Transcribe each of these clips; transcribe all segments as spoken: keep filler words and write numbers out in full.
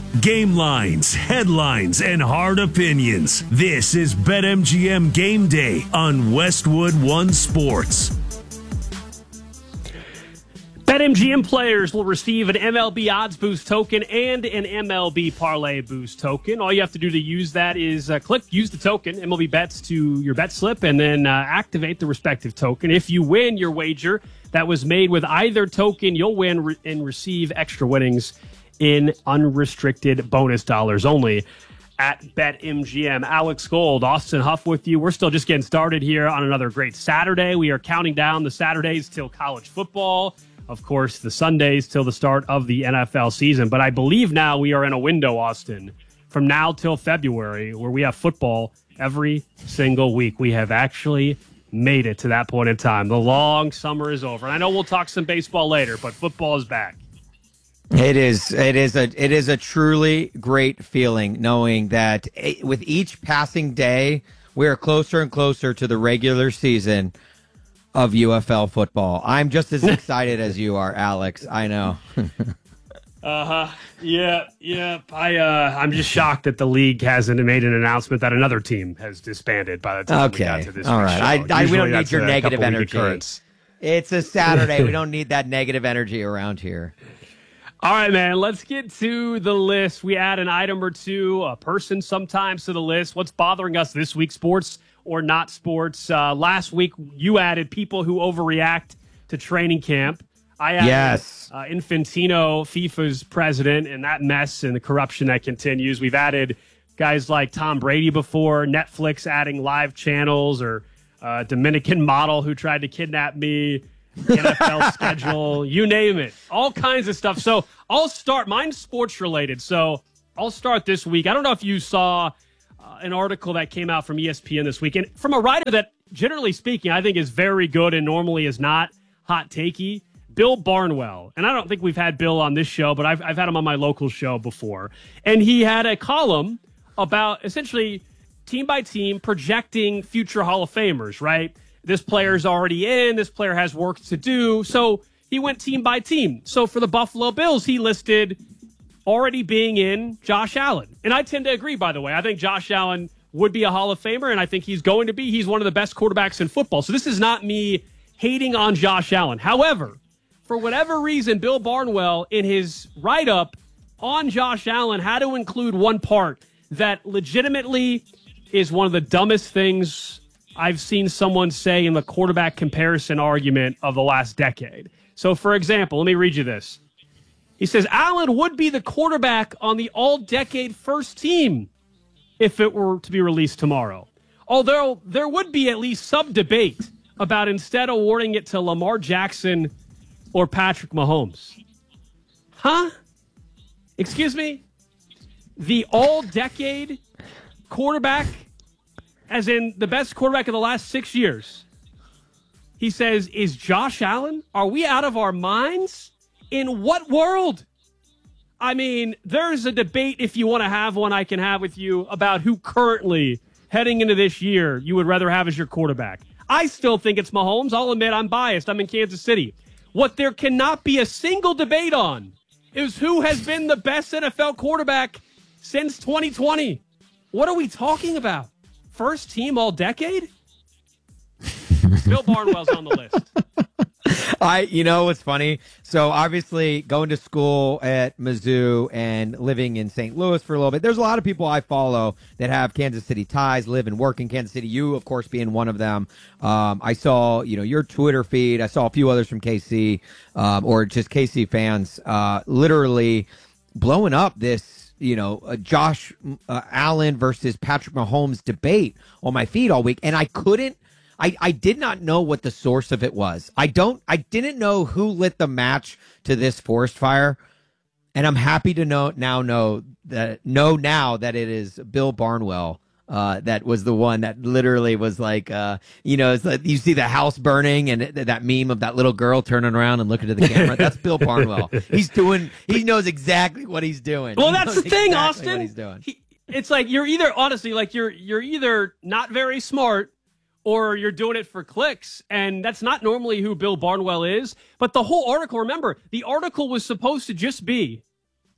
Game lines, headlines, and hard opinions. This is BetMGM Game Day on Westwood One Sports. BetMGM players will receive an M L B Odds Boost token and an M L B Parlay Boost token. All you have to do to use that is uh, click Use the Token, M L B Bets, to your bet slip, and then uh, activate the respective token. If you win your wager that was made with either token, you'll win re- and receive extra winnings in unrestricted bonus dollars only at BetMGM. Alex Gold, Austin Huff with you. We're still just getting started here on another great Saturday. We are counting down the Saturdays till college football. Of course, the Sundays till the start of the N F L season. But I believe now we are in a window, Austin, from now till February, where we have football every single week. We have actually made it to that point in time. The long summer is over. And I know we'll talk some baseball later, but football is back. It is. It is a. It is a truly great feeling knowing that with each passing day, we are closer and closer to the regular season of U F L football. I'm just as excited as you are, Alex. I know. uh huh. Yeah. Yeah. I. Uh, I'm just shocked that the league hasn't made an announcement that another team has disbanded by the time okay. we got to this. All right. I, I, we don't need your negative energy. Occurrence. It's a Saturday. We don't need that negative energy around here. All right, man, let's get to the list. We add an item or two, a person sometimes to the list. What's bothering us this week, sports or not sports? Uh, last week, you added people who overreact to training camp. I added yes. uh, Infantino, FIFA's president, and that mess and the corruption that continues. We've added guys like Tom Brady before, Netflix adding live channels, or uh, Dominican model who tried to kidnap me. N F L schedule, you name it, all kinds of stuff. So I'll start. Mine's sports related. So I'll start this week. I don't know if you saw uh, an article that came out from E S P N this week, and from a writer that, generally speaking, I think is very good and normally is not hot takey, Bill Barnwell. And I don't think we've had Bill on this show, but I've, I've had him on my local show before. And he had a column about essentially team by team projecting future Hall of Famers, right? This player's already in. This player has work to do. So he went team by team. So for the Buffalo Bills, he listed already being in Josh Allen. And I tend to agree, by the way. I think Josh Allen would be a Hall of Famer, and I think he's going to be. He's one of the best quarterbacks in football. So this is not me hating on Josh Allen. However, for whatever reason, Bill Barnwell, in his write-up on Josh Allen, had to include one part that legitimately is one of the dumbest things I've seen someone say in the quarterback comparison argument of the last decade. So, for example, let me read you this. He says, Allen would be the quarterback on the all-decade first team if it were to be released tomorrow. Although there would be at least some debate about instead awarding it to Lamar Jackson or Patrick Mahomes. Huh? Excuse me? The all-decade quarterback, as in the best quarterback of the last six years. He says, is Josh Allen? Are we out of our minds? In what world? I mean, there's a debate, if you want to have one, I can have with you about who currently, heading into this year, you would rather have as your quarterback. I still think it's Mahomes. I'll admit I'm biased. I'm in Kansas City. What there cannot be a single debate on is who has been the best N F L quarterback since twenty twenty. What are we talking about? First team all decade? Bill Barnwell's on the list. I, you know, what's funny? So obviously going to school at Mizzou and living in Saint Louis for a little bit, there's a lot of people I follow that have Kansas City ties, live and work in Kansas City. You, of course, being one of them. Um, I saw, you know, your Twitter feed. I saw a few others from K C, um, or just K C fans, uh, literally blowing up this, you know, uh, Josh uh, Allen versus Patrick Mahomes debate on my feed all week. And I couldn't, I, I did not know what the source of it was. I don't, I didn't know who lit the match to this forest fire. And I'm happy to know now, know that, know now that it is Bill Barnwell. Uh, that was the one that literally was like, uh, you know, it's like you see the house burning and it, that meme of that little girl turning around and looking to the camera. That's Bill Barnwell. He's doing, he knows exactly what he's doing. Well, he that's the thing, exactly Austin. What he's doing. He, it's like you're either, honestly, like you're you're either not very smart or you're doing it for clicks. And that's not normally who Bill Barnwell is. But the whole article, remember, the article was supposed to just be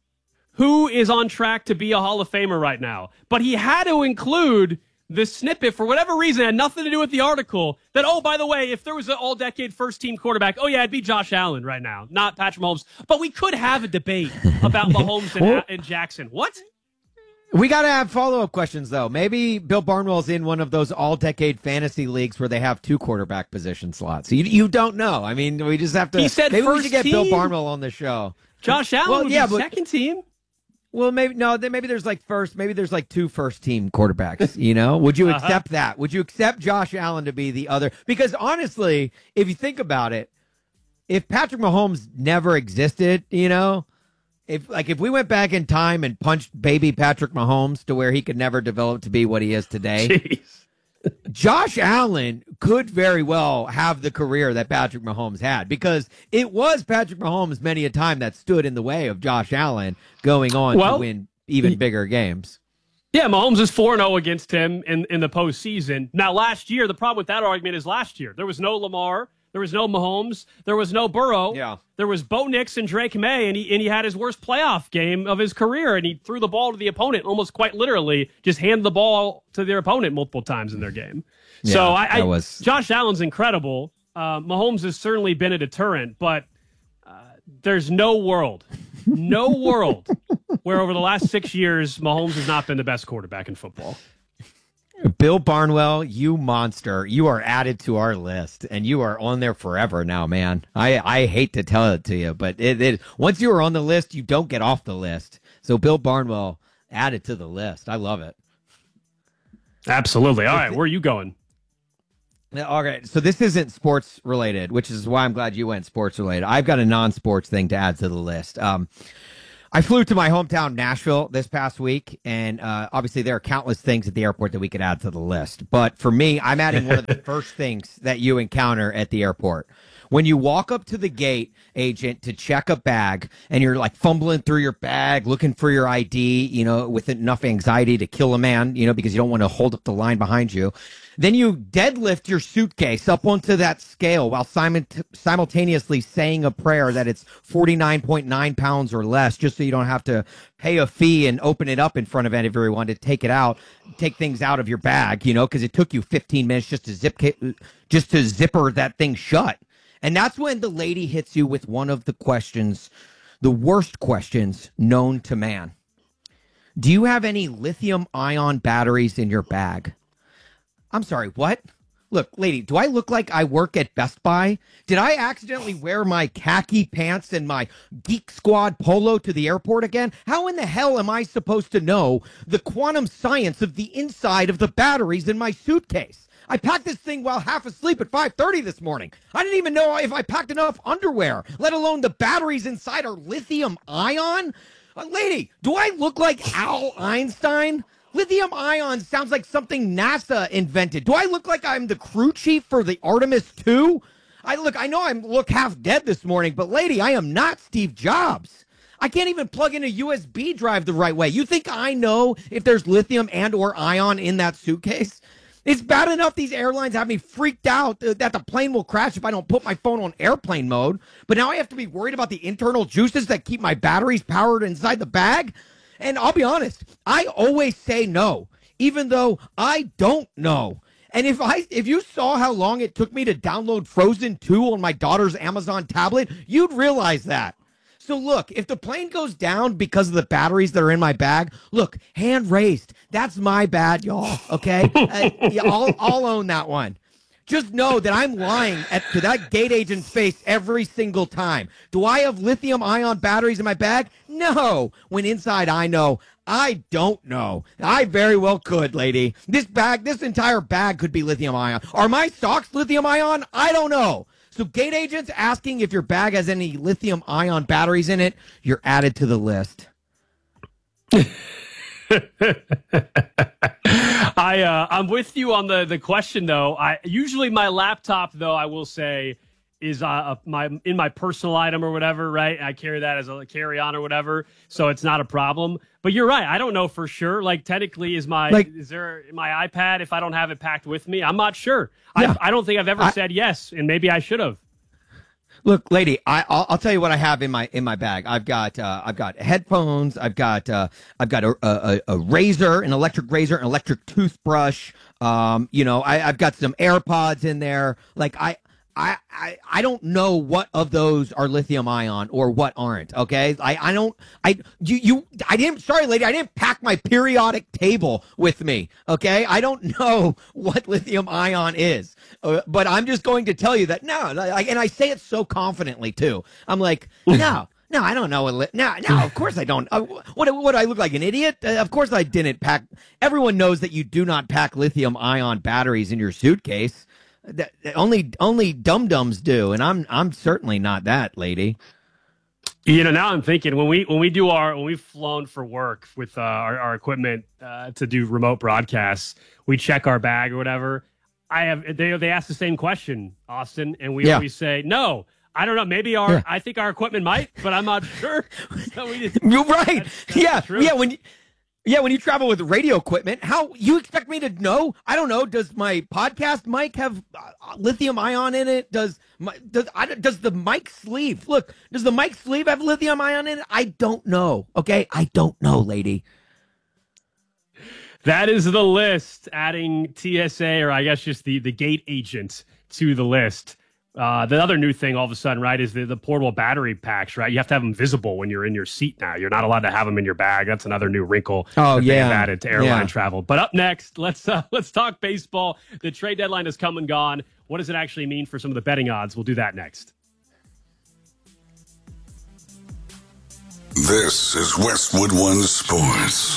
who is on track to be a Hall of Famer right now. But he had to include the snippet, for whatever reason, it had nothing to do with the article, that, oh, by the way, if there was an all-decade first-team quarterback, oh, yeah, it'd be Josh Allen right now, not Patrick Mahomes. But we could have a debate about Mahomes and, well, and Jackson. What? We got to have follow-up questions, though. Maybe Bill Barnwell's in one of those all-decade fantasy leagues where they have two quarterback position slots. You, you don't know. I mean, we just have to. He said maybe first we should get team. Bill Barnwell on the show. Josh Allen well, would yeah, be but, second team. Well, maybe no. Then maybe there's like first. Maybe there's like two first-team quarterbacks. You know, would you uh-huh. accept that? Would you accept Josh Allen to be the other? Because honestly, if you think about it, if Patrick Mahomes never existed, you know. If like if we went back in time and punched baby Patrick Mahomes to where he could never develop to be what he is today, Josh Allen could very well have the career that Patrick Mahomes had, because it was Patrick Mahomes many a time that stood in the way of Josh Allen going on well, to win even bigger games. Yeah, Mahomes is four and oh against him in, in the postseason. Now, last year, the problem with that argument is last year, there was no Lamar. There was no Mahomes. There was no Burrow. Yeah. There was Bo Nix and Drake May, and he and he had his worst playoff game of his career, and he threw the ball to the opponent, almost quite literally, just handed the ball to their opponent multiple times in their game. Yeah, so I, I was... Josh Allen's incredible. Uh, Mahomes has certainly been a deterrent, but uh, there's no world, no world where over the last six years Mahomes has not been the best quarterback in football. Bill Barnwell, you monster. You are added to our list, and you are on there forever now, man. I, I hate to tell it to you, but it, it once you are on the list, you don't get off the list. So Bill Barnwell added to the list. I love it. Absolutely. All right, where are you going? All right, so this isn't sports related, which is why I'm glad you went sports related. I've got a non-sports thing to add to the list. Um, I flew to my hometown, Nashville, this past week, and uh, obviously there are countless things at the airport that we could add to the list. But for me, I'm adding one of the first things that you encounter at the airport. When you walk up to the gate agent to check a bag, and you're like fumbling through your bag, looking for your I D, you know, with enough anxiety to kill a man, you know, because you don't want to hold up the line behind you. Then you deadlift your suitcase up onto that scale while simul- simultaneously saying a prayer that it's forty-nine point nine pounds or less, just so you don't have to pay a fee and open it up in front of everyone to take it out, take things out of your bag, you know, because it took you fifteen minutes just to zip, just to zipper that thing shut. And that's when the lady hits you with one of the questions, the worst questions known to man. Do you have any lithium ion batteries in your bag? I'm sorry, what? Look, lady, do I look like I work at Best Buy? Did I accidentally wear my khaki pants and my Geek Squad polo to the airport again? How in the hell am I supposed to know the quantum science of the inside of the batteries in my suitcase? I packed this thing while half asleep at five thirty this morning. I didn't even know if I packed enough underwear, let alone the batteries inside are lithium ion. Uh, lady, do I look like Al Einstein? Lithium ion sounds like something NASA invented. Do I look like I'm the crew chief for the Artemis two? I look, I know I look half dead this morning, but lady, I am not Steve Jobs. I can't even plug in a U S B drive the right way. You think I know if there's lithium and or ion in that suitcase? It's bad enough these airlines have me freaked out that the plane will crash if I don't put my phone on airplane mode. But now I have to be worried about the internal juices that keep my batteries powered inside the bag. And I'll be honest, I always say no, even though I don't know. And if I, if you saw how long it took me to download Frozen two on my daughter's Amazon tablet, you'd realize that. So look, if the plane goes down because of the batteries that are in my bag, look, hand raised. That's my bad, y'all. Okay, uh, yeah, I'll, I'll own that one. Just know that I'm lying at, to that gate agent's face every single time. Do I have lithium ion batteries in my bag? No. When inside I know, I don't know. I very well could, lady. This bag, this entire bag could be lithium ion. Are my socks lithium ion? I don't know. So gate agents asking if your bag has any lithium ion batteries in it, you're added to the list. I uh, I'm with you on the the question though. I usually my laptop though I will say is uh my in my personal item or whatever, right? I carry that as a carry on or whatever, so it's not a problem. But you're right. I don't know for sure. Like technically, is my like, is there my iPad if I don't have it packed with me? I'm not sure. Yeah. I I don't think I've ever I, said yes, and maybe I should have. Look, lady, I, I'll, I'll tell you what I have in my in my bag. I've got uh, I've got headphones. I've got uh, I've got a, a, a razor, an electric razor, an electric toothbrush. Um, you know, I, I've got some AirPods in there. Like I. I, I, I don't know what of those are lithium ion or what aren't. Okay. I, I don't, I, you, you, I didn't, sorry, lady, I didn't pack my periodic table with me. Okay. I don't know what lithium ion is, uh, but I'm just going to tell you that no, like, and I say it so confidently too. I'm like, no. No, I don't know. What li- no, no, of course I don't. Uh, what, what, I look like an idiot? Uh, of course I didn't pack. Everyone knows that you do not pack lithium ion batteries in your suitcase. That, only only dum-dums do, and I'm I'm certainly not that, lady. You know, now I'm thinking when we when we do our when we've flown for work with uh, our, our equipment uh, to do remote broadcasts, we check our bag or whatever. I have they they ask the same question, Austin, and we yeah. always say no. I don't know. Maybe our yeah. I think our equipment might, but I'm not sure. So we just, You're right. That's, that's yeah, true. yeah. When you, Yeah, when you travel with radio equipment, how you expect me to know? I don't know. Does my podcast mic have uh, lithium ion in it? Does my does I, does the mic sleeve look? Does the mic sleeve have lithium ion in it? I don't know. Okay, I don't know, lady. That is the list. Adding T S A, or I guess just the the gate agent to the list. Uh, the other new thing all of a sudden, right, is the, the portable battery packs, right? You have to have them visible when you're in your seat now. You're not allowed to have them in your bag. That's another new wrinkle oh, that yeah. they've added to airline yeah. travel. But up next, let's uh, let's talk baseball. The trade deadline has come and gone. What does it actually mean for some of the betting odds? We'll do that next. This is Westwood One Sports.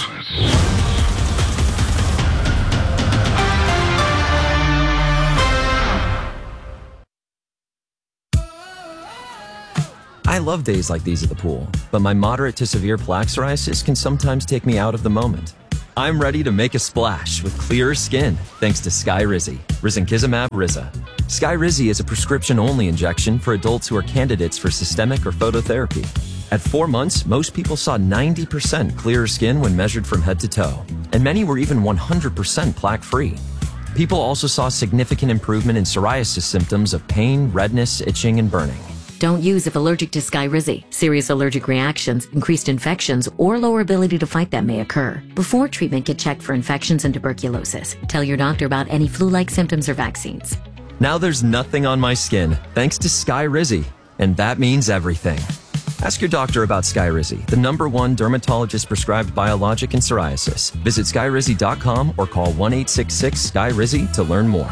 I love days like these at the pool, but my moderate to severe plaque psoriasis can sometimes take me out of the moment. I'm ready to make a splash with clearer skin thanks to Skyrizi, Risankizumab Riza. Skyrizi is a prescription-only injection for adults who are candidates for systemic or phototherapy. At four months, most people saw ninety percent clearer skin when measured from head to toe, and many were even one hundred percent plaque-free. People also saw significant improvement in psoriasis symptoms of pain, redness, itching, and burning. Don't use if allergic to Skyrizi. Serious allergic reactions, increased infections, or lower ability to fight them may occur. Before treatment, get checked for infections and tuberculosis. Tell your doctor about any flu-like symptoms or vaccines. Now there's nothing on my skin thanks to Skyrizi, and that means everything. Ask your doctor about Skyrizi, the number one dermatologist-prescribed biologic in psoriasis. Visit skyrizi dot com or call one eight six six Sky Rizi to learn more.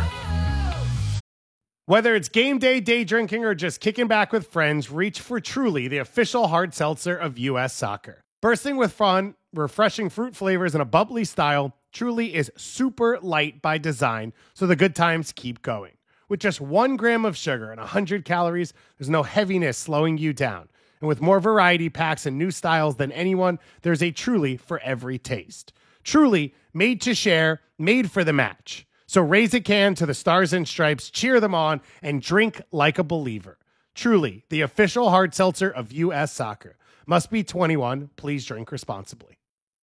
Whether it's game day, day drinking, or just kicking back with friends, reach for Truly, the official hard seltzer of U S Soccer. Bursting with fun, refreshing fruit flavors, and a bubbly style, Truly is super light by design, so the good times keep going. With just one gram of sugar and one hundred calories, there's no heaviness slowing you down. And with more variety packs and new styles than anyone, there's a Truly for every taste. Truly, made to share, made for the match. So raise a can to the Stars and Stripes, cheer them on, and drink like a believer. Truly, the official hard seltzer of U S Soccer. Must be twenty-one. Please drink responsibly.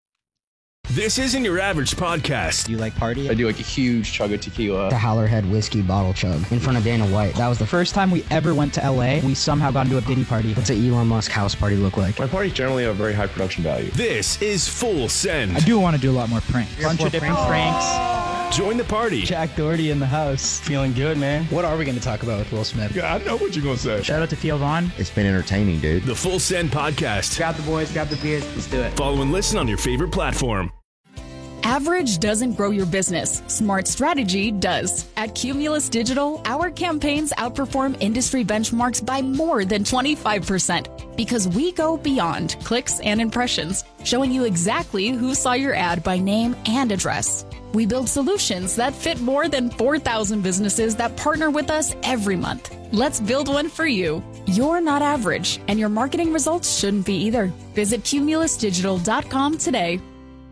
This isn't your average podcast. Do you like party? I do like a huge chug of tequila. The Howlerhead whiskey bottle chug in front of Dana White. That was the first time we ever went to L A. We somehow got into a Diddy party. What's an Elon Musk house party look like? My parties generally have very high production value. This is Full Send. I do want to do a lot more pranks. A bunch of different pranks. Join the party. Jack Doherty in the house. Feeling good, man. What are we going to talk about with Will Smith? Yeah, I know what you're going to say. Shout out to Theo Vaughn. It's been entertaining, dude. The Full Send Podcast. Grab the boys, grab the beers. Let's do it. Follow and listen on your favorite platform. Average doesn't grow your business. Smart strategy does. At Cumulus Digital, our campaigns outperform industry benchmarks by more than twenty-five percent because we go beyond clicks and impressions, showing you exactly who saw your ad by name and address. We build solutions that fit more than four thousand businesses that partner with us every month. Let's build one for you. You're not average, and your marketing results shouldn't be either. Visit cumulus digital dot com today.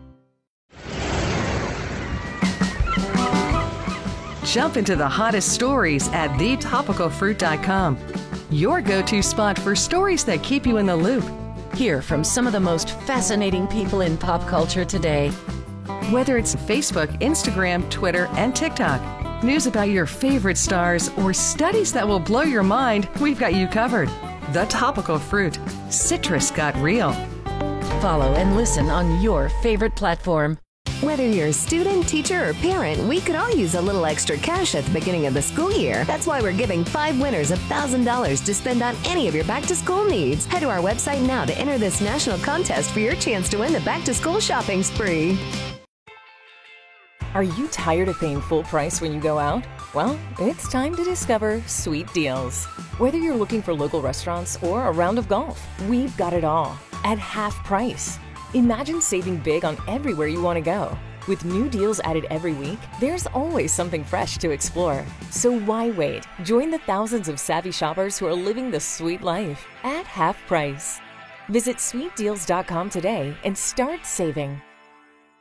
Jump into the hottest stories at the topical fruit dot com. Your go-to spot for stories that keep you in the loop. Hear from some of the most fascinating people in pop culture today. Whether it's Facebook, Instagram, Twitter, and TikTok, news about your favorite stars, or studies that will blow your mind, we've got you covered. The Topical Fruit. Citrus got real. Follow and listen on your favorite platform. Whether you're a student, teacher, or parent, we could all use a little extra cash at the beginning of the school year. That's why we're giving five winners one thousand dollars to spend on any of your back-to-school needs. Head to our website now to enter this national contest for your chance to win the back-to-school shopping spree. Are you tired of paying full price when you go out? Well, it's time to discover Sweet Deals. Whether you're looking for local restaurants or a round of golf, we've got it all at half price. Imagine saving big on everywhere you want to go. With new deals added every week, there's always something fresh to explore. So why wait? Join the thousands of savvy shoppers who are living the sweet life at half price. Visit sweet deals dot com today and start saving.